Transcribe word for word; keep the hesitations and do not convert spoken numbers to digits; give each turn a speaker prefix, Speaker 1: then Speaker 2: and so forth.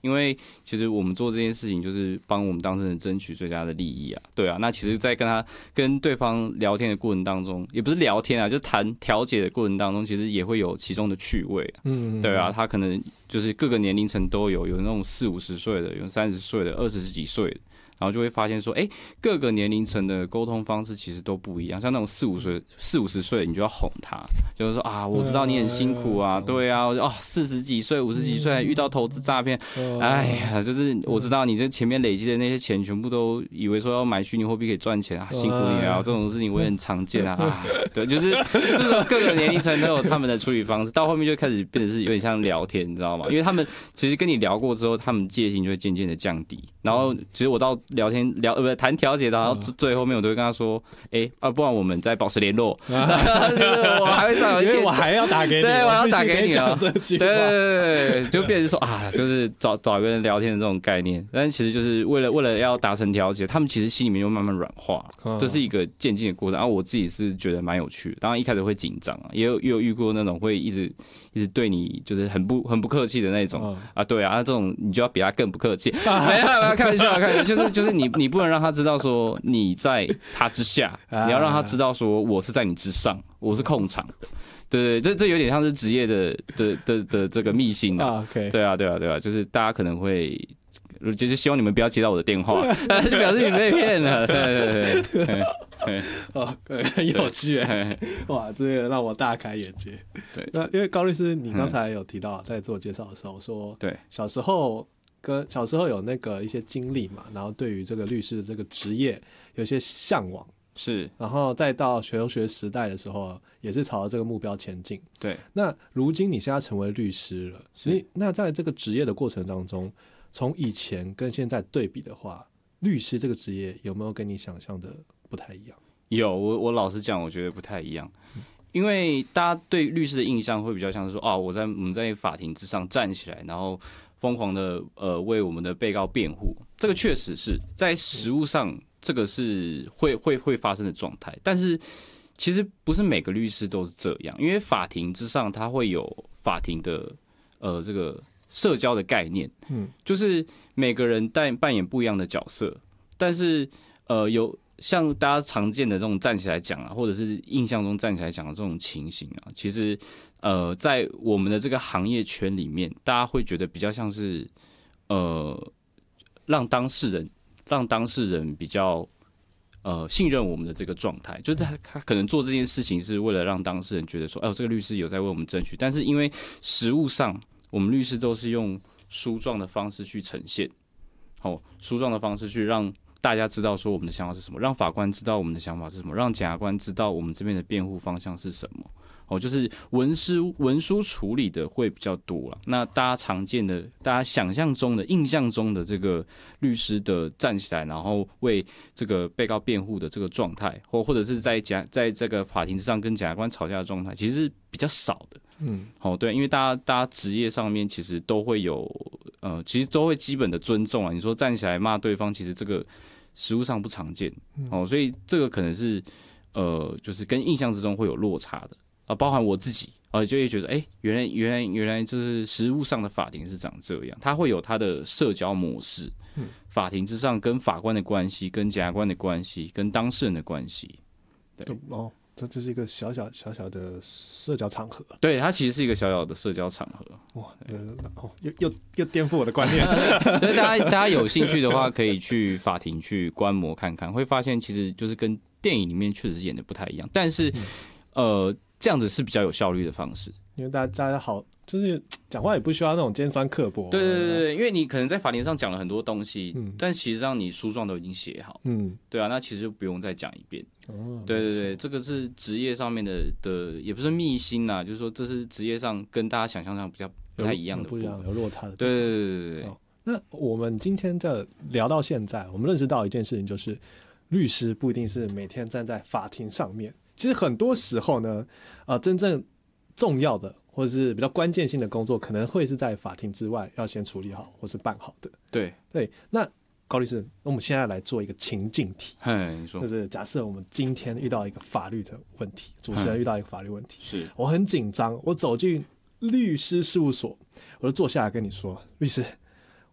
Speaker 1: 因为其实我们做这件事情就是帮我们当事人争取最佳的利益啊，对啊。那其实，在跟他跟对方聊天的过程当中，也不是聊天啊，就是谈调解的过程当中，其实也会有其中的趣味、啊，嗯，对啊。他可能就是各个年龄层都有，有那种四五十岁的，有三十岁的，二十几岁的。然后就会发现说，哎，各个年龄层的沟通方式其实都不一样。像那种四五岁、四五十岁，你就要哄他，就是说啊，我知道你很辛苦啊，对啊，哦，四十几岁、五十几岁还遇到投资诈骗，哎呀，就是我知道你这前面累积的那些钱，全部都以为说要买虚拟货币可以赚钱啊，辛苦你啊，这种事情我也很常见啊，啊对，就是这种各个年龄层都有他们的处理方式，到后面就开始变得是有点像聊天，你知道吗？因为他们其实跟你聊过之后，他们戒心就会渐渐的降低，然后其实我到聊天聊呃不谈调解，然后最后面我都会跟他说，哎、欸、啊，不然我们再保持联络。我还会找，
Speaker 2: 因为我还要打给你，
Speaker 1: 对，我要打给你啊。
Speaker 2: 对
Speaker 1: 对对对，就变成说啊，就是找找一个人聊天的这种概念。但其实就是为了为了要达成调解，他们其实心里面就慢慢软化，这是一个渐进的过程。然后我自己是觉得蛮有趣的，当然一开始会紧张啊，也有也有遇过那种会一直一直对你就是很不很不客气的那种、嗯、啊，对啊，这种你就要比他更不客气。没有没有，开玩笑，开玩笑，就是就是你你不能让他知道说你在他之下，你要让他知道说我是在你之上，我是控场的。对对，这这有点像是职业的的的的这个秘辛啊。
Speaker 2: Okay.
Speaker 1: 对啊对啊对啊，就是大家可能会，就是希望你们不要接到我的电话，就表示你被骗了。对对对对。
Speaker 2: 哦，很有趣哎！哇，这个让我大开眼界。
Speaker 1: 对，
Speaker 2: 那因为高律师，你刚才有提到在自我介绍的时候说，对，小时候跟小时候有那个一些经历嘛，然后对于这个律师的这个职业有些向往，
Speaker 1: 是，
Speaker 2: 然后再到求学时代的时候，也是朝着这个目标前进。
Speaker 1: 对，
Speaker 2: 那如今你现在成为律师了，你那在这个职业的过程当中，从以前跟现在对比的话，律师这个职业有没有跟你想象的不太一样？
Speaker 1: 有，我我老实讲，我觉得不太一样，因为大家对律师的印象会比较像是说，啊，我在我们在法庭之上站起来，然后疯狂的呃为我们的被告辩护，这个确实是在实务上，这个是会会会发生的状态，但是其实不是每个律师都是这样，因为法庭之上它会有法庭的呃这个社交的概念，嗯，就是每个人扮扮演不一样的角色，但是呃有。像大家常见的这种站起来讲啊，或者是印象中站起来讲的这种情形啊，其实呃，在我们的这个行业圈里面，大家会觉得比较像是呃，让当事人让当事人比较呃信任我们的这个状态，就是他他可能做这件事情是为了让当事人觉得说，哎、呃，这个律师有在为我们争取，但是因为实务上，我们律师都是用书状的方式去呈现，哦，书状的方式去让大家知道说我们的想法是什么，让法官知道我们的想法是什么，让检察官知道我们这边的辩护方向是什么。哦，就是文书文书处理的会比较多了。那大家常见的、大家想象中的、印象中的这个律师的站起来，然后为这个被告辩护的这个状态，或或者是在检在这个法庭之上跟检察官吵架的状态，其实是比较少的。嗯，哦，对，因为大家大家职业上面其实都会有，呃，其实都会基本的尊重啊。你说站起来骂对方，其实这个实务上不常见。哦，所以这个可能是呃，就是跟印象之中会有落差的。啊，包含我自己，啊，就会觉得，哎、欸，原来原来原来就是实务上的法庭是长这样，它会有它的社交模式，嗯，法庭之上跟法官的关系、跟检察官的关系、跟当事人的关系，对，
Speaker 2: 哦，这这是一个小小小小的社交场合，
Speaker 1: 对，它其实是一个小小的社交场合，
Speaker 2: 哇，呃，哦，又又又颠覆我的观念，
Speaker 1: 所以大家大家有兴趣的话，可以去法庭去观摩看看，会发现其实就是跟电影里面确实演的不太一样，但是，嗯、呃。这样子是比较有效率的方式，
Speaker 2: 因为大家大家好，就是讲话也不需要那种尖酸刻薄。
Speaker 1: 对对对对，因为你可能在法庭上讲了很多东西，嗯、但其实上你书状都已经写好，嗯，对啊，那其实就不用再讲一遍。哦，对对对，这个是职业上面的的，也不是秘辛啦，就是说这是职业上跟大家想象上比较不太一样的部分，
Speaker 2: 不一样，有落差的。
Speaker 1: 对对对对对对。
Speaker 2: 哦，那我们今天在聊到现在，我们认识到一件事情，就是律师不一定是每天站在法庭上面。其实很多时候呢，呃，真正重要的或者是比较关键性的工作，可能会是在法庭之外要先处理好或是办好的。
Speaker 1: 对
Speaker 2: 对，那高律师，我们现在来做一个情境题，
Speaker 1: 你说，
Speaker 2: 就是假设我们今天遇到一个法律的问题，主持人遇到一个法律问题，
Speaker 1: 是
Speaker 2: 我很紧张，我走进律师事务所，我就坐下来跟你说，律师，